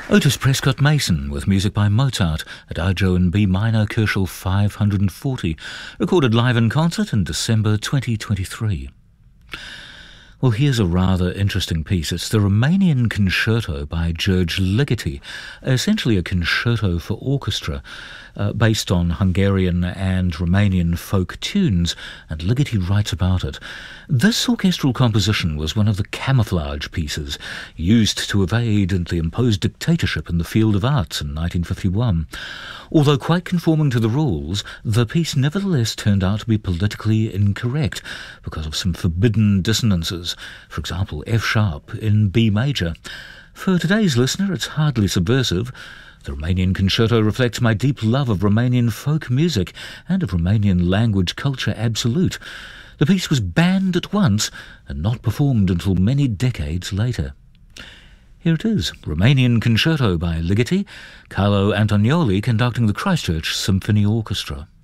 Otis Prescott Mason with music by Mozart, Adagio in B minor, Köchel 540, recorded live in concert in December 2023. Well, here's a rather interesting piece. It's the Romanian Concerto by György Ligeti, essentially a concerto for orchestra, based on Hungarian and Romanian folk tunes, and Ligeti writes about it. This orchestral composition was one of the camouflage pieces used to evade the imposed dictatorship in the field of arts in 1951. Although quite conforming to the rules, the piece nevertheless turned out to be politically incorrect because of some forbidden dissonances, for example F-sharp in B major. For today's listener, it's hardly subversive. The Romanian Concerto reflects my deep love of Romanian folk music and of Romanian language culture absolute. The piece was banned at once and not performed until many decades later. Here it is, Romanian Concerto by Ligeti, Carlo Antonioli conducting the Christchurch Symphony Orchestra.